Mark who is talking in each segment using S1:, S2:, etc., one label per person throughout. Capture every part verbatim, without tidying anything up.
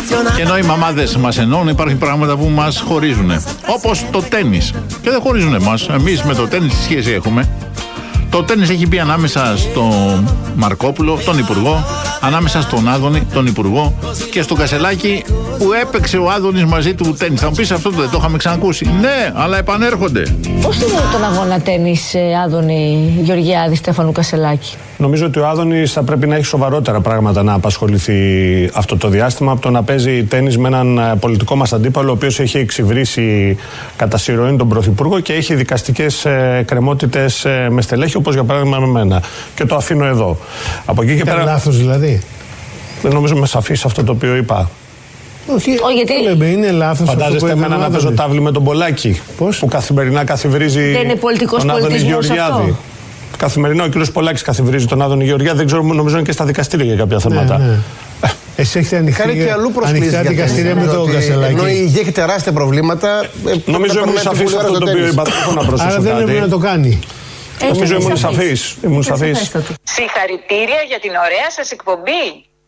S1: Και ενώ οι μαμάδες μας ενώνουν, υπάρχουν πράγματα που μας χωρίζουν. Όπως το τένις. Και δεν χωρίζουν εμάς. Εμείς με το τένις τι σχέση έχουμε? Το τένις έχει μπει ανάμεσα στον Μαρκόπουλο, τον Υπουργό, ανάμεσα στον Άδωνη, τον Υπουργό, και στον Κασελάκη που έπαιξε ο Άδωνης μαζί του τένις. Θα μου πεις αυτό δεν το είχαμε ξανακούσει? Ναι, αλλά επανέρχονται.
S2: Πώς είναι τον αγώνα τένις Άδωνη Γεωργιάδη Στέφανου Κασελάκη?
S3: Νομίζω ότι ο Άδωνης θα πρέπει να έχει σοβαρότερα πράγματα να απασχοληθεί αυτό το διάστημα από το να παίζει τένις με έναν πολιτικό μας αντίπαλο, ο οποίος έχει εξυβρίσει κατά συρροή τον Πρωθυπουργό και έχει δικαστικές κρεμότητες με στελέχη, όπως για παράδειγμα με μένα. Και το αφήνω εδώ. Από εκεί και
S4: Ήταν
S3: πέρα.
S4: λάθος δηλαδή?
S3: Δεν νομίζω με σαφής αυτό το οποίο είπα.
S4: Όχι,
S2: Ο, γιατί...
S4: λέμε, είναι λάθος.
S3: Φαντάζεστε εμένα να παίζω τάβλη με τον Πολάκη?
S4: Πώς?
S3: Που καθημερινά καθιβρίζει
S2: Δεν είναι πολιτικός
S3: τον Άδωνη
S2: πολιτισμός
S3: Γεωργιάδη.
S2: αυτό?
S3: Καθημερινά ο κύριος Πολάκης καθιβρίζει τον Άδωνη Γεωργιάδη. Δεν ξέρω, νομίζω είναι και στα δικαστήρια για κάποια θέματα.
S4: Ναι, ναι. Εσύ έχετε ανοιχτά
S5: και αλλού προσκλήσεις
S4: δικαστήρια με τον Κασελάκη?
S5: Ενώ η υγεία έχει τεράστια προβλήματα.
S3: Νομίζω ήμουν σαφής αυτό το οποίο είπα. Δεν έχω να προσθέσω.
S4: Άρα δεν έπρεπε να το κάνει.
S3: Νομίζω ήμουν σαφής. Ήμουν σαφής.
S6: Συγχαρητήρια για την ωραία σας εκπομπή.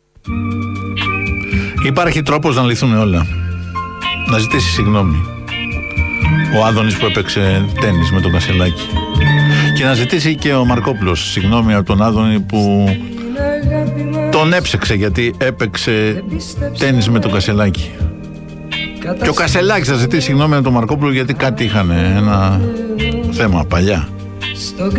S1: Υπάρχει τρόπος να λυθούν όλα. Να ζητήσει συγγνώμη ο Άδωνης που έπαιξε τένις με τον Κασελάκη. Και να ζητήσει και ο Μαρκόπουλος συγγνώμη από τον Άδωνη που τον έψεξε γιατί έπαιξε τένις με τον Κασελάκη. Και ο Κασελάκης θα ζητήσει συγγνώμη από τον Μαρκόπουλο γιατί κάτι είχαν ένα θέμα παλιά.